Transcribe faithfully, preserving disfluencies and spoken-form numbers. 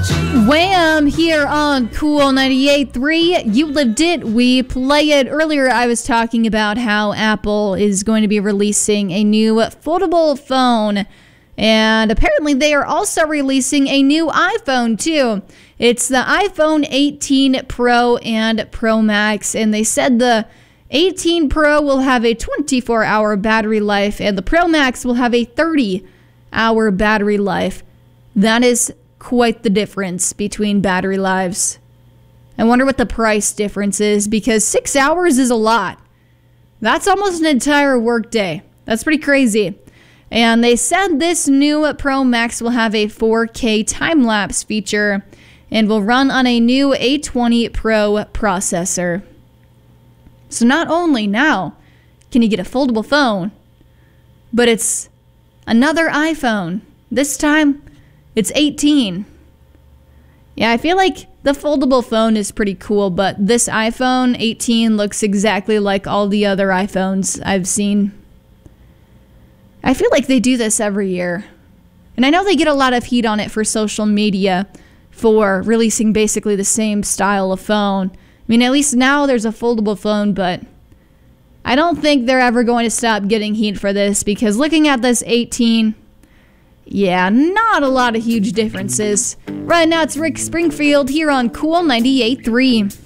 Wham! Here on Cool ninety-eight point three. You lived it, we play it. Earlier I was talking about how Apple is going to be releasing a new foldable phone. And apparently they are also releasing a new iPhone too. It's the iPhone eighteen Pro and Pro Max. And they said the eighteen Pro will have a twenty-four hour battery life and the Pro Max will have a thirty hour battery life. That is quite the difference between battery lives. I wonder what the price difference is, because six hours is a lot. That's almost an entire workday. That's pretty crazy. And they said this new Pro Max will have a four K time-lapse feature and will run on a new A twenty Pro processor. So not only now can you get a foldable phone, but it's another iPhone. This time, it's eighteen. Yeah, I feel like the foldable phone is pretty cool, but this iPhone eighteen looks exactly like all the other iPhones I've seen. I feel like they do this every year. And I know they get a lot of heat on it for social media for releasing basically the same style of phone. I mean, at least now there's a foldable phone, but I don't think they're ever going to stop getting heat for this, because looking at this eighteen, yeah, not a lot of huge differences. Right now it's Rick Springfield here on Cool ninety-eight point three.